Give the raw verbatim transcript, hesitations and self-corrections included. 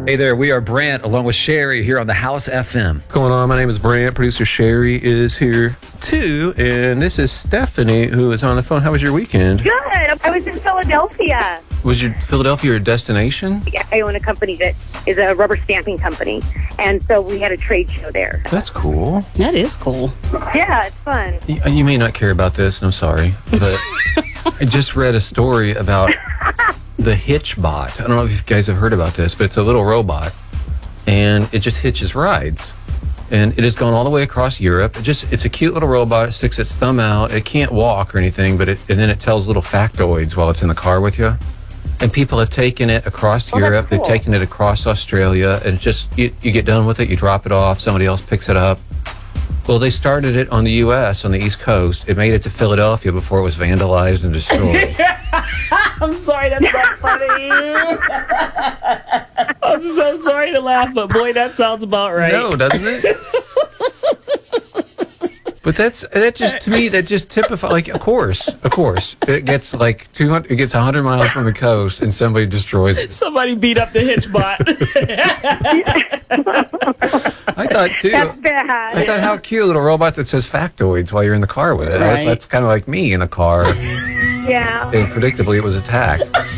Hey there, we are Brant along with Sherry here on the House F M. What's going on? My name is Brant. Producer Sherry is here too. And this is Stephanie who is on the phone. How was your weekend? Good. I was in Philadelphia. Was your Philadelphia your destination? I own a company that is a rubber stamping company. And so we had a trade show there. That's cool. That is cool. Yeah, it's fun. You, you may not care about this, and I'm sorry, but I just read a story about the Hitchbot. I don't know if you guys have heard about this, but it's a little robot, and it just hitches rides. And it has gone all the way across Europe. It just it's a cute little robot. It sticks its thumb out. It can't walk or anything, but it and then it tells little factoids while it's in the car with you. And people have taken it across Oh, Europe. that's cool. They've taken it across Australia, and it's just you, you get done with it, you drop it off, somebody else picks it up. Well, they started it on the U S on the East Coast. It made it to Philadelphia before it was vandalized and destroyed. I'm sorry, that's not funny. I'm so sorry to laugh, but boy, that sounds about right. No, doesn't it? But that's that just to me that just typifies like of course, of course it gets like two hundred, it gets one hundred miles from the coast and somebody destroys it. Somebody beat up the Hitchbot. I thought too. That's bad. I thought how cute, a little robot that says factoids while you're in the car with it. That's, Right. that's kind of like me in the car, Yeah. and predictably it was attacked.